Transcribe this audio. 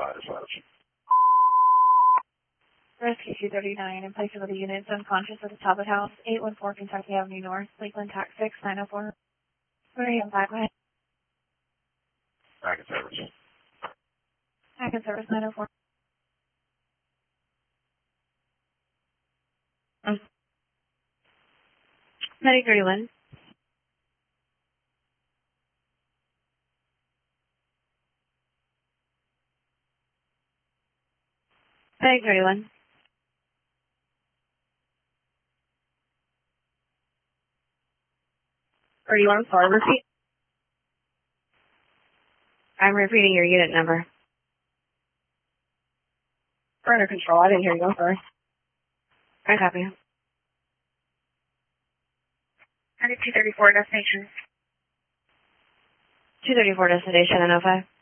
dispatch. Rescue 239, in place of the units unconscious at the top of the house, 814 Kentucky Avenue North, Lakeland, TAC 6904. Where are you on back? Go ahead. Back in service. Back in service 904. Medic 31. Medic 31. Or do you want to sorry repeat? I'm repeating your unit number. We're under control. I didn't hear you. I'm sorry. I copy. I did 234 destination. 234 destination, 905.